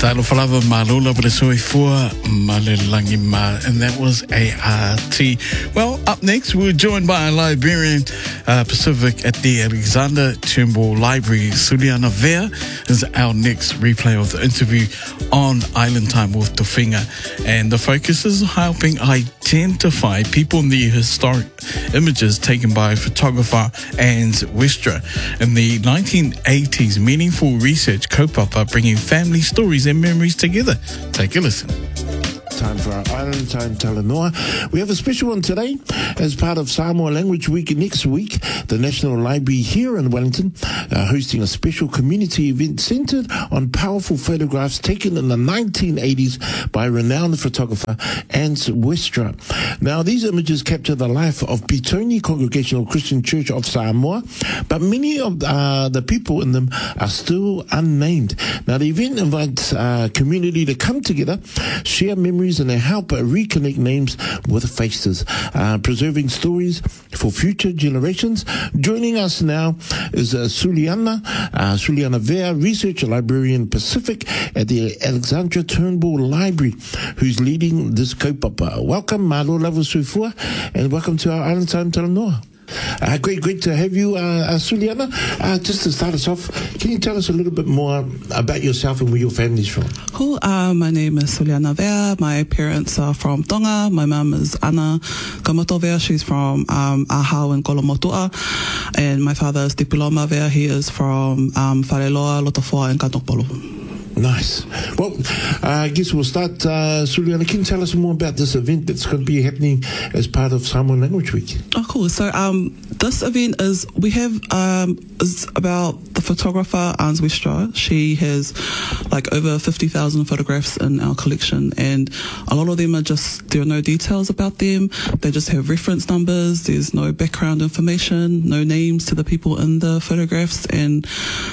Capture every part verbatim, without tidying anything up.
Talo Falava Malula Bresoi Fua Malelangi Ma, and that was A R T. Well, up next, we're joined by a librarian uh, Pacific at the Alexander Turnbull Library. Suliana Vea is our next replay of the interview on Island Time with Tofinga, and the focus is helping identify people in the historic images taken by photographer Ans Westra. In the nineteen eighties, meaningful research kaupapa bringing family stories and memories together. Take a listen. Time for our Island Time Talanoa. We have a special one today as part of Samoa Language Week. Next week, the National Library here in Wellington uh, hosting a special community event centered on powerful photographs taken in the nineteen eighties by renowned photographer Ans Westra. Now, these images capture the life of Petone Congregational Christian Church of Samoa, but many of uh, the people in them are still unnamed. Now, the event invites uh, community to come together, share memories, and they help reconnect names with faces, uh, preserving stories for future generations. Joining us now is uh, Suliana, uh, Suliana Vea, Research Librarian Pacific at the Alexander Turnbull Library, who's leading this kaupapa. Welcome, Malo Lava Suifua, and welcome to our Island Time Talanoa. Uh, great, great to have you, uh, uh, Suliana. Uh, just to start us off, can you tell us a little bit more about yourself and where your family's from? Cool. Uh, my name is Suliana Vea. My parents are from Tonga. My mum is Ana Kamato Vea. She's from um, Ahau and Kolomotua. And my father is Tipiloma Vea. He is from um, Whareloa, Lotofoa, and Katopolo. Nice. Well, uh, I guess we'll start. Uh, Suliana, can you tell us more about this event that's going to be happening as part of Samoan Language Week? Oh, cool. So um, this event is, we have, um, is about the photographer Ans Westra. She has like over fifty thousand photographs in our collection, and a lot of them are just, there are no details about them. They just have reference numbers. There's no background information, no names to the people in the photographs, and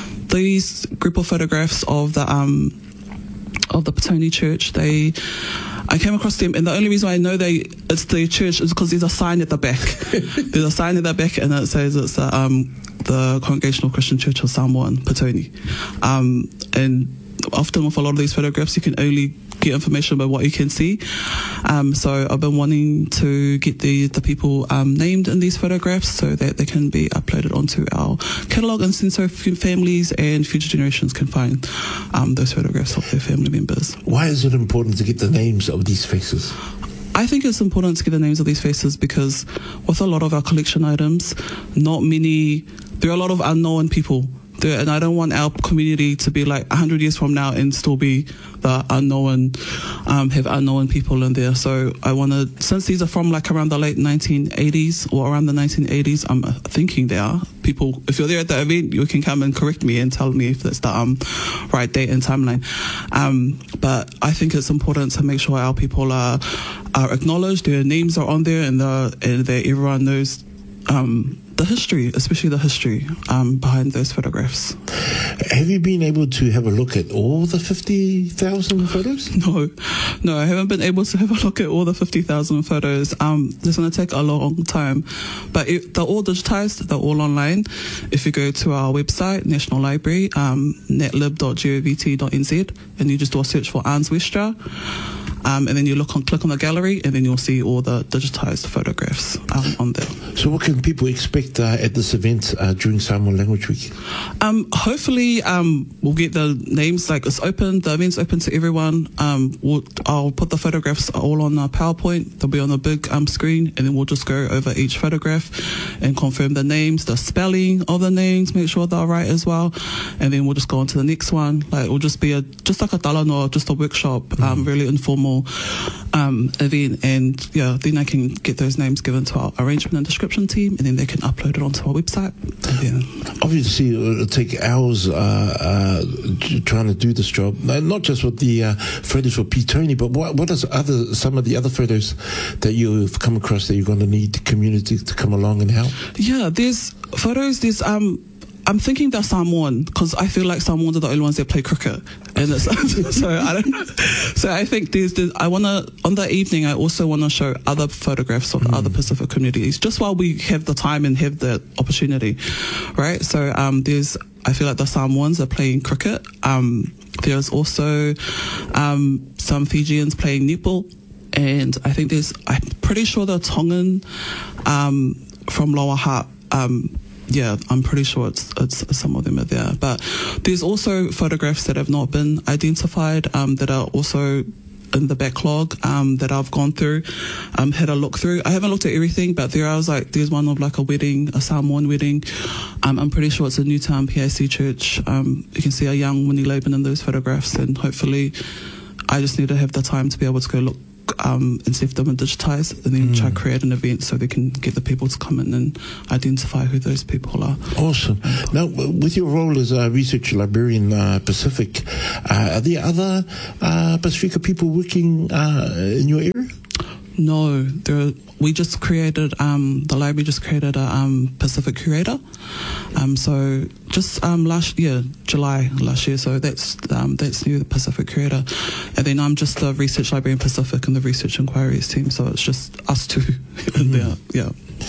these group of photographs of the um of the Petone Church, they I came across them, and the only reason I know they it's the church is because there's a sign at the back. There's a sign at the back, and it says it's the um the Congregational Christian Church of Samoa in Petone. Um, and often with a lot of these photographs, you can only get information about what you can see. Um, so I've been wanting to get the, the people um, named in these photographs so that they can be uploaded onto our catalogue, and so families and future generations can find um, those photographs of their family members. Why is it important to get the names of these faces? I think it's important to get the names of these faces because with a lot of our collection items, not many, there are a lot of unknown people. And I don't want our community to be like one hundred years from now and still be the unknown, um, have unknown people in there. So I want to, since these are from like around the late nineteen eighties or around the nineteen eighties, I'm thinking they are people. If you're there at the event, you can come and correct me and tell me if that's the um, right date and timeline. Um, but I think it's important to make sure our people are are acknowledged, their names are on there, and, the, and that everyone knows um, the history, especially the history um, behind those photographs. Have you been able to have a look at all the fifty thousand photos? No, no, I haven't been able to have a look at all the fifty thousand photos. Um, it's going to take a long time, but it, they're all digitized, they're all online. If you go to our website, National Library, um, netlib dot govt dot n z, and you just do a search for Ans Westra, Um, and then you look on, click on the gallery, and then you'll see all the digitized photographs um, on there. So what can people expect uh, at this event uh, during Samoan Language Week? Um, hopefully um, we'll get the names, like it's open, the event's open to everyone. Um, we'll, I'll put the photographs all on a PowerPoint. They'll be on a big um, screen, and then we'll just go over each photograph and confirm the names, the spelling of the names, make sure they're right as well. And then we'll just go on to the next one. Like it'll just be a just like a talanoa, just a workshop, mm-hmm. um, really informal Um, event, and yeah, then I can get those names given to our arrangement and description team, and then they can upload it onto our website. Yeah. Obviously, it'll take hours uh, uh, trying to do this job, not just with the uh, photos for Petone, but what what is other some of the other photos that you've come across that you're going to need the community to come along and help? Yeah, there's photos, there's um I'm thinking they're Samoan because I feel like Samoans are the only ones that play cricket, And it's, so I don't. So I think there's. there's I want to on that evening. I also want to show other photographs of mm. other Pacific communities, just while we have the time and have the opportunity, right? So um, there's. I feel like the Samoans are playing cricket. Um, there's also um, some Fijians playing netball, and I think there's. I'm pretty sure the Tongan um, from Lower Hutt. Um, Yeah, I'm pretty sure it's, it's some of them are there. But there's also photographs that have not been identified um, that are also in the backlog um, that I've gone through, um, had a look through. I haven't looked at everything, but there I was like, there's one of like a wedding, a Samoan wedding. Um, I'm pretty sure it's a Newtown P A C church. Um, you can see a young Winnie Laban in those photographs, and hopefully I just need to have the time to be able to go look Um, and see if they've been digitised, and then mm. try to create an event so they can get the people to come in and identify who those people are. Awesome. Now, with your role as a research librarian uh, Pacific, uh, are there other uh, Pacifica people working uh, in your area? No, there are, we just created, um, the library just created a um, Pacific curator. Um, so just um, last year, July last year, so that's um, that's new, the Pacific curator. And then I'm just the research librarian Pacific and the research inquiries team, so it's just us two in there, yeah.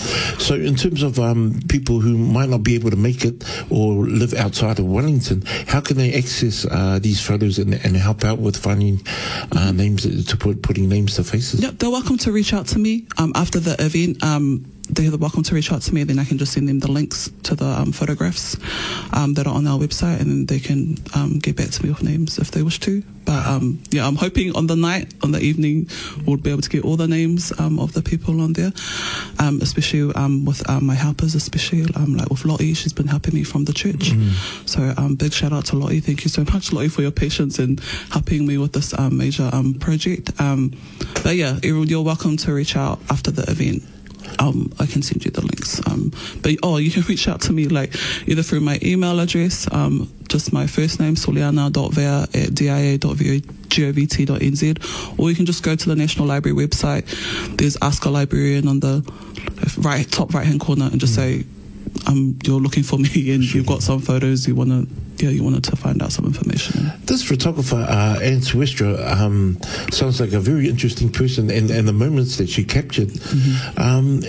So in terms of um, people who might not be able to make it or live outside of Wellington, how can they access uh, these photos and, and help out with finding uh, names, to put putting names to faces? Yep, they're welcome to reach out to me um, after the event. Um, they're welcome to reach out to me, and then I can just send them the links to the um, photographs um, that are on our website, and then they can um, get back to me with names if they wish to. But um, yeah, I'm hoping on the night, on the evening, we'll be able to get all the names um, of the people on there, um, especially um, with um, my helpers, especially um, like with Lottie. She's been helping me from the church. Mm. So um, big shout out to Lottie. Thank you so much, Lottie, for your patience in helping me with this um, major um, project. Um, but yeah, you're welcome to reach out after the event. Um, I can send you the links. Um, but oh, you can reach out to me like either through my email address, um, just my first name, soliana dot vea at d i a dot govt dot n z, or you can just go to the National Library website. There's Ask a Librarian on the right top right hand corner, and just mm. say um, you're looking for me and you've got some photos you want to. Yeah, you wanted to find out some information. This photographer, uh, Anne Silvestre, um, sounds like a very interesting person, and, and the moments that she captured. Mm-hmm. Um,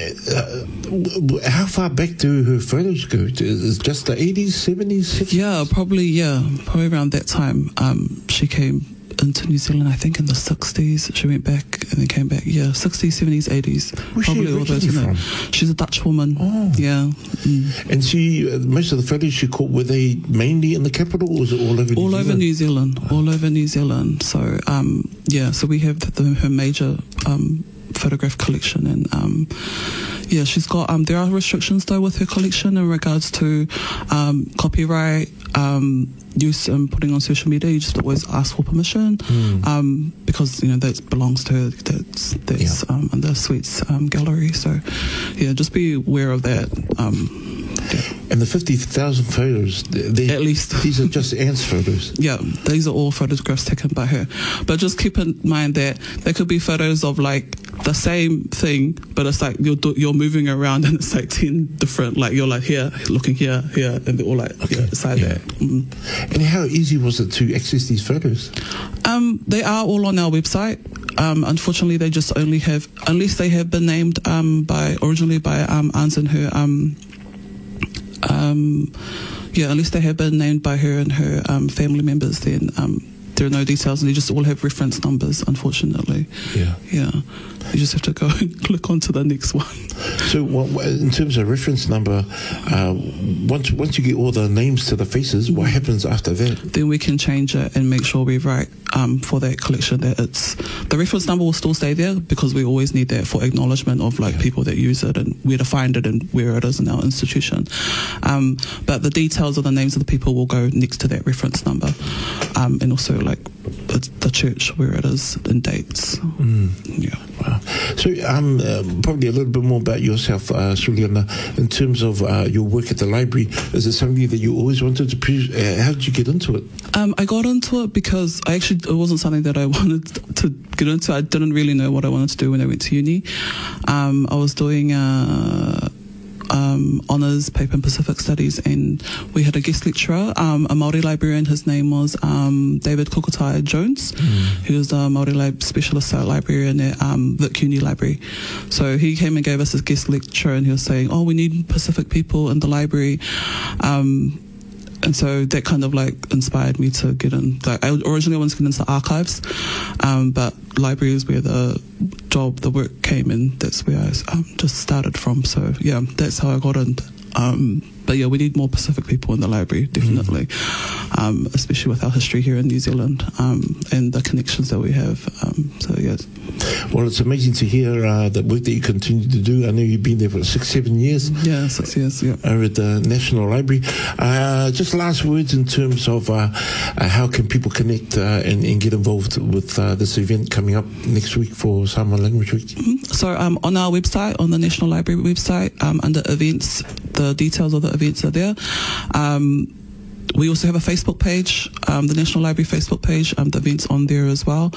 uh, how far back do her photos go? Is it just the eighties, seventies, sixties? Yeah, probably, yeah. Probably around that time um, she came into New Zealand, I think in the sixties. She went back and then came back. Yeah, sixties, seventies, eighties. Where's probably she all those. from? She's a Dutch woman. Oh. Yeah. Mm. And she, uh, most of the photos she caught, were they mainly in the capital, or was it all over New all Zealand? All over New Zealand. All over New Zealand. So, um, yeah, so we have the, her major um, photograph collection, and um, yeah, she's got, um, there are restrictions though with her collection in regards to um, copyright, um, use and putting on social media. You just always ask for permission, mm. um, because you know that belongs to her. That's that's yeah. um, under Sweets um, gallery. So yeah, just be aware of that. Um, yeah. And the fifty thousand photos, at least these are just Anne's photos. Yeah, these are all photographs taken by her. But just keep in mind that there could be photos of like the same thing, but it's like you're you're moving around and it's like ten different. Like you're like here, looking here, here, and they're all like okay. yeah, beside yeah. there. Mm. And how easy was it to access these photos? Um, they are all on our website. Um, unfortunately, they just only have, unless they have been named um, by originally by um, Ans and her. Um, um, yeah, unless they have been named by her and her um, family members, then um, there are no details, and they just all have reference numbers. Unfortunately, yeah, yeah. You just have to go and click on to the next one. So, what, in terms of reference number, uh, once once you get all the names to the faces, what happens after that? Then we can change it and make sure we write um, for that collection that it's the reference number will still stay there, because we always need that for acknowledgement of like yeah. people that use it and where to find it and where it is in our institution. Um, but the details of the names of the people will go next to that reference number, um, and also like the, the church where it is and dates. Mm. Yeah. Wow. So, um, uh, probably a little bit more about yourself, uh, Suliana, in terms of uh, your work at the library. Is it something that you always wanted to? Pre- uh, how did you get into it? Um, I got into it because I actually it wasn't something that I wanted to get into. I didn't really know what I wanted to do when I went to uni. Um, I was doing. Uh, um, honours paper in Pacific Studies, and we had a guest lecturer, um, a Māori librarian. His name was um, David Kukutai Jones. Mm. He was a Māori lib- specialist librarian at um, Vic Uni Library. So he came and gave us his guest lecture, and he was saying, oh, we need Pacific people in the library. Um, And so that kind of like inspired me to get in. Like I originally wanted to get into archives, um, but library is where the job, the work came in. That's where I um, just started from. So yeah, that's how I got in. Um, but yeah, we need more Pacific people in the library, definitely, mm. um, especially with our history here in New Zealand um, and the connections that we have. Um, so yes. Well, it's amazing to hear uh, the work that you continue to do. I know you've been there for six, seven years. Yeah, six years, yeah. Over at the National Library. Uh, just last words in terms of uh, uh, how can people connect uh, and, and get involved with uh, this event coming up next week for Samoan Language Week? Mm-hmm. So um, on our website, on the National Library website, um, under events, the details of the events are there. Um, We also have a Facebook page, um, the National Library Facebook page, um, the event's on there as well.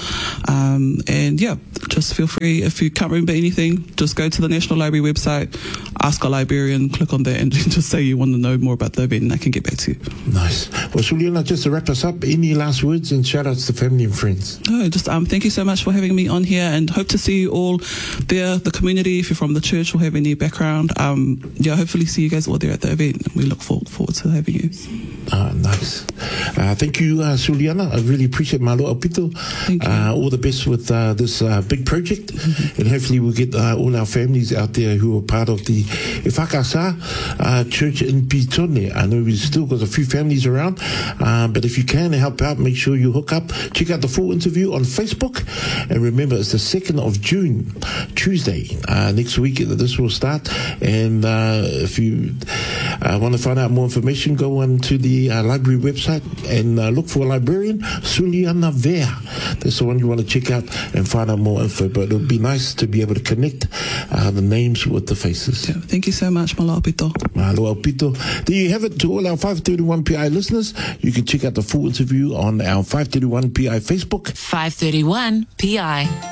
Um, and yeah, just feel free, if you can't remember anything, just go to the National Library website, ask a librarian, click on that and just say you want to know more about the event and I can get back to you. Nice. Well, Suliana, just to wrap us up, any last words and shout outs to family and friends? Oh, just um, thank you so much for having me on here and hope to see you all there, the community, if you're from the church or have any background. Um, yeah, hopefully see you guys all there at the event. We look forward, forward to having you. Ah, nice. Uh, thank you, uh, Suliana. I really appreciate Malo Apito. Thank you. Uh, all the best with uh, this uh, big project. Mm-hmm. And hopefully we'll get uh, all our families out there who are part of the E Whakasa uh, church in Pitone. I know we've still got a few families around, uh, but if you can help out, make sure you hook up. Check out the full interview on Facebook. And remember, it's the second of June, Tuesday. Uh, next week, this will start. And uh, if you uh, want to find out more information, go on to the Uh, library website and uh, look for a librarian, Suliana Vea. That's the one you want to check out and find out more info. But it would be nice to be able to connect uh, the names with the faces. Yeah, thank you so much, Malo Apito. Malo Apito. There you have it. To all our five thirty-one P I listeners, you can check out the full interview on our five thirty-one P I Facebook. five thirty-one P I.